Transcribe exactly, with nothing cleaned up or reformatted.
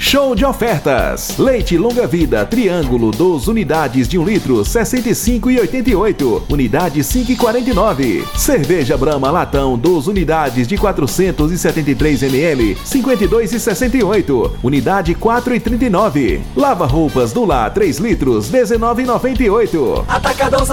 Show de ofertas. Leite longa vida Triângulo, doze unidades de um litro, sessenta e cinco reais e oitenta e oito centavos. Unidade cinco reais e quarenta e nove centavos. Cerveja Brahma latão, doze unidades de quatrocentos e setenta e três mililitros, cinquenta e dois reais e sessenta e oito centavos. Unidade quatro reais e trinta e nove centavos. Lava roupas do lar três litros, dezenove reais e noventa e oito centavos. Atacadão